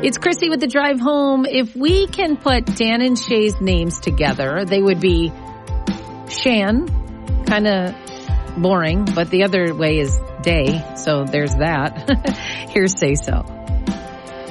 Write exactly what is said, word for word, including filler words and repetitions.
It's Chrissy with the drive home. If we can put Dan and Shay's names together, they would be Shan, kind of boring, but the other way is day. So there's that. Here's Say So.